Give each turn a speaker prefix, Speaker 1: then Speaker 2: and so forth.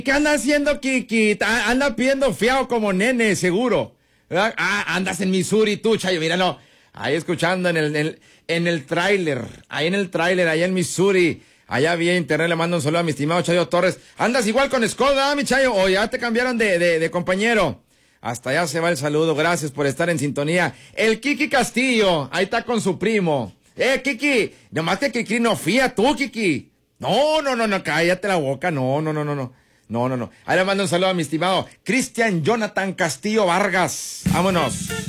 Speaker 1: ¿Qué anda haciendo, Kiki? Anda pidiendo fiado como nene, seguro. ¿Verdad? Andas en Missouri tú, Chayo, míralo. Ahí escuchando en el tráiler. Ahí en el tráiler, allá en Missouri. Allá vía internet le mando un saludo a mi estimado Chayo Torres. Andas igual con Scott, ¿verdad, mi Chayo? O ya te cambiaron de compañero. Hasta allá se va el saludo. Gracias por estar en sintonía. El Kiki Castillo, ahí está con su primo. Kiki, nomás que Kiki no fía tú, Kiki. No, cállate la boca. No. Ahí le mando un saludo a mi estimado Cristian Jonathan Castillo Vargas. Vámonos.